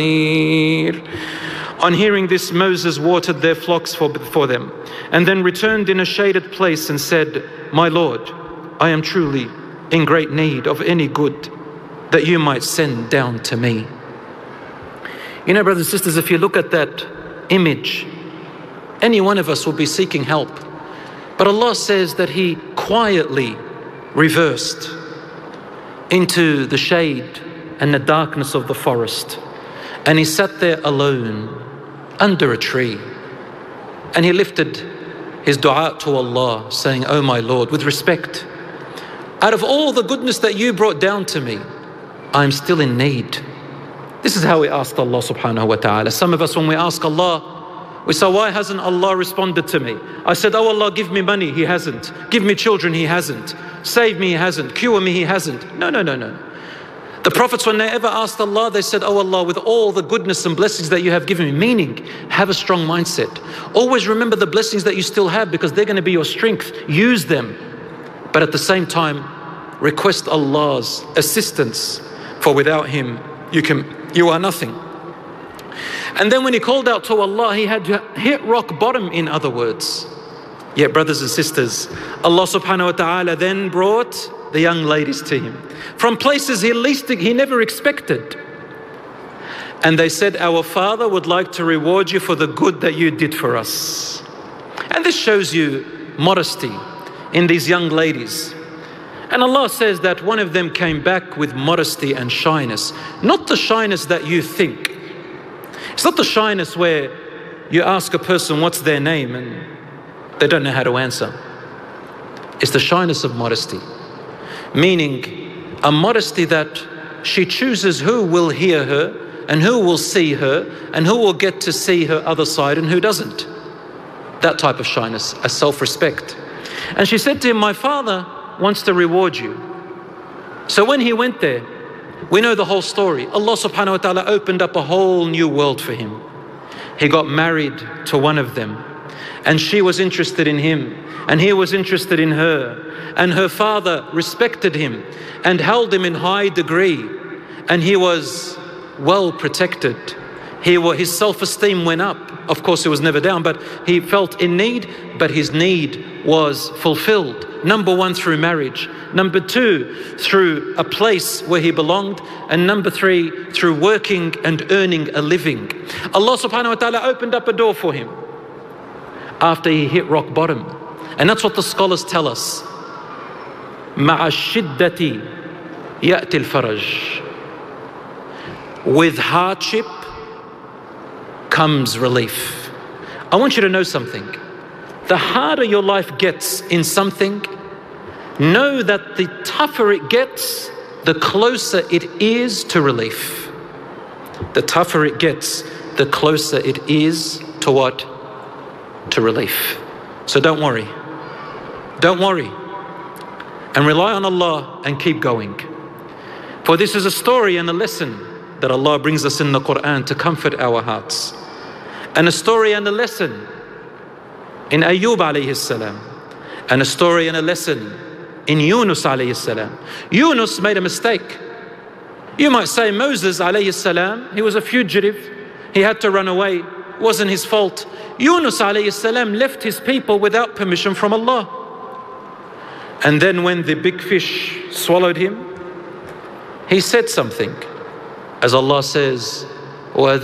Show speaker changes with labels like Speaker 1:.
Speaker 1: On hearing this, Moses watered their flocks for them, and then returned in a shaded place and said, "My Lord, I am truly in great need of any good that you might send down to me." You know, brothers and sisters, if you look at that image, any one of us will be seeking help. But Allah says that He quietly reversed into the shade and the darkness of the forest. And He sat there alone under a tree. And He lifted his dua to Allah, saying, "Oh my Lord, with respect, out of all the goodness that you brought down to me, I'm still in need." This is how we asked Allah subhanahu wa ta'ala. Some of us, when we ask Allah, we say, "Why hasn't Allah responded to me?" I said, "Oh Allah, give me money." He hasn't. "Give me children." He hasn't. "Save me." He hasn't. "Cure me." He hasn't. No. The prophets, when they ever asked Allah, they said, "Oh Allah, with all the goodness and blessings that you have given me," meaning have a strong mindset. Always remember the blessings that you still have, because they're going to be your strength. Use them. But at the same time, request Allah's assistance, for without Him, you are nothing. And then when he called out to Allah, he had to hit rock bottom, in other words. Yet, brothers and sisters, Allah subhanahu wa ta'ala then brought the young ladies to him from places he never expected. And they said, "Our father would like to reward you for the good that you did for us." And this shows you modesty in these young ladies. And Allah says that one of them came back with modesty and shyness. Not the shyness that you think. It's not the shyness where you ask a person what's their name and they don't know how to answer. It's the shyness of modesty. Meaning a modesty that she chooses who will hear her and who will see her and who will get to see her other side and who doesn't. That type of shyness, a self-respect. And she said to him, "My father wants to reward you." So when he went there, we know the whole story. Allah subhanahu wa ta'ala opened up a whole new world for him. He got married to one of them, and she was interested in him, and he was interested in her. And her father respected him and held him in high degree, and he was well protected. His self-esteem went up. Of course, it was never down, but he felt in need, but his need was fulfilled. Number one, through marriage. Number two, through a place where he belonged. And number three, through working and earning a living. Allah subhanahu wa ta'ala opened up a door for him after he hit rock bottom. And that's what the scholars tell us. مَعَ الشِّدَّةِ يَأْتِ الْفَرَجِ. With hardship comes relief. I want you to know something. The harder your life gets in something, know that the tougher it gets, the closer it is to relief. The tougher it gets, the closer it is to what? To relief. So don't worry. Don't worry. And rely on Allah and keep going. For this is a story and a lesson that Allah brings us in the Quran to comfort our hearts. And a story and a lesson in Ayyub alayhi salam, and a story and a lesson in Yunus alayhi salam. Yunus made a mistake. You might say Moses alayhi salam, he was a fugitive. He had to run away. It wasn't his fault. Yunus alayhi salam left his people without permission from Allah. And then when the big fish swallowed him, he said something. As Allah says,